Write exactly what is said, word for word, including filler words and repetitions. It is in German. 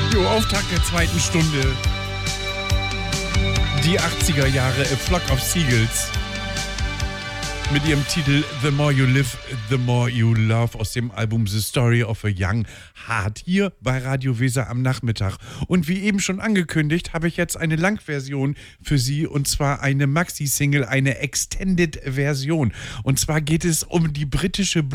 Jo, Auftakt der zweiten Stunde. Die achtziger Jahre, A Flock of Seagulls. Mit ihrem Titel The More You Live, The More You Love aus dem Album The Story of a Young Heart hier bei Radio Weser am Nachmittag. Und wie eben schon angekündigt, habe ich jetzt eine Langversion für Sie und zwar eine Maxi-Single, eine Extended-Version. Und zwar geht es um die britische